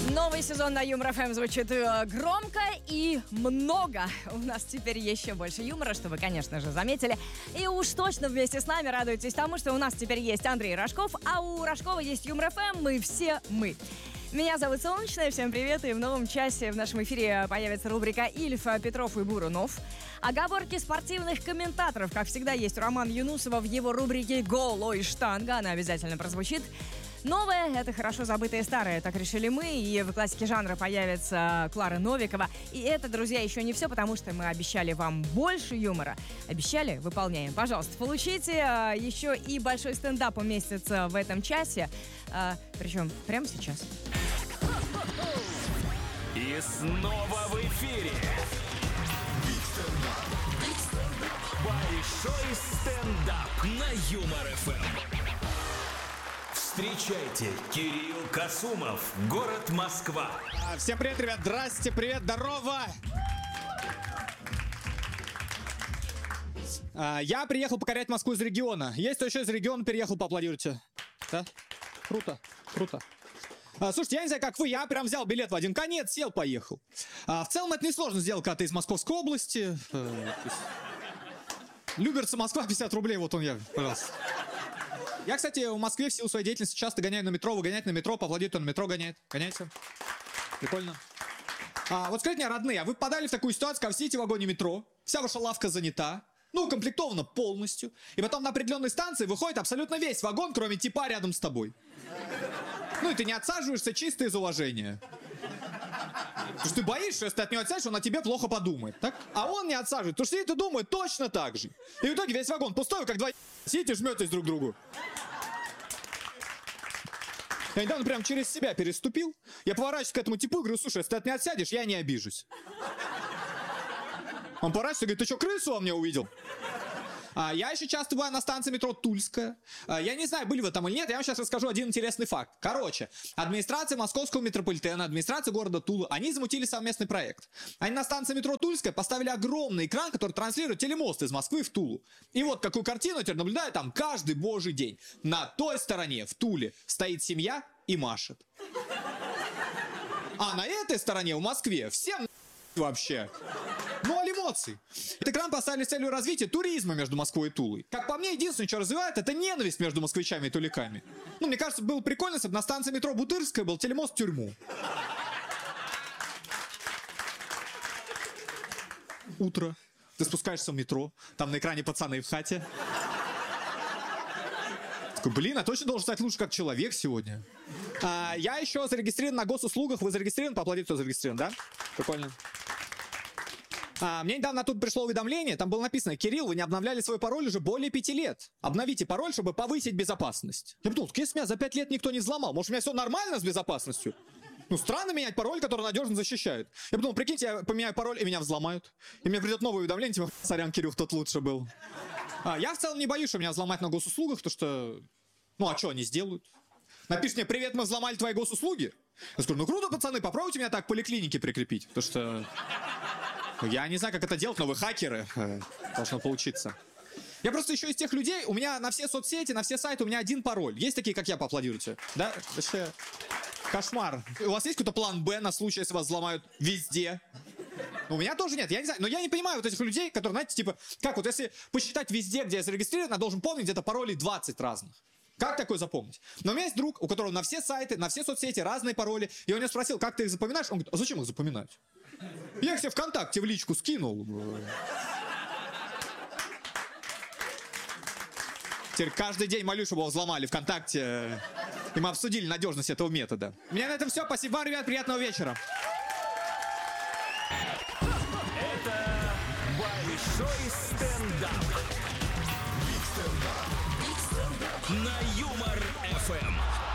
Новый сезон на Юмор ФМ звучит громко и много. У нас теперь еще больше юмора, что вы, конечно же, заметили. И уж точно вместе с нами радуйтесь тому, что у нас теперь есть Андрей Рожков, а у Рожкова есть Юмор ФМ, мы все мы. Меня зовут Солнечная, всем привет, и в новом часе в нашем эфире появится рубрика «Ильф, Петров и Бурунов». Оговорки спортивных комментаторов, как всегда, есть у Романа Юнусова в его рубрике «Гол, ой, штанга», она обязательно прозвучит. Новое — это хорошо забытое старое, так решили мы, и в классике жанра появится Клара Новикова. И это, друзья, еще не все, потому что мы обещали вам больше юмора. Обещали? Выполняем. Пожалуйста, получите еще и большой стендап уместится в этом часе, причем прямо сейчас. И снова в эфире большой стендап на Юмор ФМ. Встречайте, Кирилл Касумов, город Москва. Всем привет, ребят, здрасте, привет, здорово. Я приехал покорять Москву из региона. Есть кто еще из региона переехал, поаплодируйте. Да? Круто, круто. Слушайте, я не знаю, как вы, я прям взял билет в один конец, сел, поехал. В целом это несложно сделать, когда ты из Московской области. Люберцы, Москва, 50 рублей, вот он я, пожалуйста. Я, кстати, в Москве в силу своей деятельности часто гоняю на метро. Вы гоняете на метро, поаплодируйте, он на метро гоняет. Гоняете? Прикольно. Вот скажите мне, родные, а вы попадали в такую ситуацию, когда вы сидите в вагоне метро, вся ваша лавка занята, укомплектована полностью, и потом на определенной станции выходит абсолютно весь вагон, кроме типа рядом с тобой. И ты не отсаживаешься чисто из уважения. Потому что ты боишься, что если ты от него отсядешь, он о тебе плохо подумает, так? А он не отсаживает, потому что сидит и думает точно так же. И в итоге весь вагон пустой, как два сидите и жметесь друг к другу. Я недавно прям через себя переступил. Я поворачиваюсь к этому типу и говорю: слушай, если ты от меня отсядешь, я не обижусь. Он поворачивается и говорит: ты что, крысу во мне увидел? Я еще часто бываю на станции метро Тульская. Я не знаю, были вы там или нет, я вам сейчас расскажу один интересный факт. Короче, администрация московского метрополитена, администрация города Тула, они замутили совместный проект. Они на станции метро Тульская поставили огромный экран, который транслирует телемост из Москвы в Тулу. И вот какую картину теперь наблюдаю там каждый божий день. На той стороне, в Туле, стоит семья и машет. А на этой стороне, в Москве, всем вообще. Ноль эмоций. Этот экран поставили с целью развития туризма между Москвой и Тулой. Как по мне, единственное, что развивает, это ненависть между москвичами и туликами. Мне кажется, было прикольно, если бы на станции метро Бутырская был телемост в тюрьму. Утро. Ты спускаешься в метро, там на экране пацаны в хате. Такой: блин, а точно должен стать лучше как человек сегодня. Я еще зарегистрирован на госуслугах. Вы зарегистрированы? Поаплодируйте, кто зарегистрирован, да? Прикольно. Мне недавно тут пришло уведомление, там было написано: Кирилл, вы не обновляли свой пароль уже более 5 лет. Обновите пароль, чтобы повысить безопасность. Я подумал, если меня за 5 лет никто не взломал, может, у меня все нормально с безопасностью? Странно менять пароль, который надежно защищает. Я подумал, прикиньте, я поменяю пароль, и меня взломают. И мне придет новое уведомление, типа: сорян, Кирилл, тот лучше был. Я в целом не боюсь, что меня взломать на госуслугах, потому что... а что они сделают? Напишите мне: привет, мы взломали твои госуслуги. Я скажу: круто, пацаны, попробуйте меня так к поликлинике прикрепить. Потому что... я не знаю, как это делать, но вы хакеры. Должно получиться. Я просто еще из тех людей, у меня на все соцсети, на все сайты у меня один пароль. Есть такие, как я, поаплодируйте? Да? Вообще кошмар. У вас есть какой-то план Б на случай, если вас взломают везде? У меня тоже нет, я не знаю. Но я не понимаю вот этих людей, которые, знаете, типа... Как вот, если посчитать везде, где я зарегистрирован, я должен помнить где-то паролей 20 разных. Как такое запомнить? Но у меня есть друг, у которого на все сайты, на все соцсети разные пароли. И он меня спросил: как ты их запоминаешь? Он говорит: а зачем их запоминать? Я их себе ВКонтакте в личку скинул. Теперь каждый день молюсь, чтобы его взломали ВКонтакте. И мы обсудили надежность этого метода. У меня на этом все. Спасибо вам, ребят. Приятного вечера. Это большой стендап. На Юмор ФМ.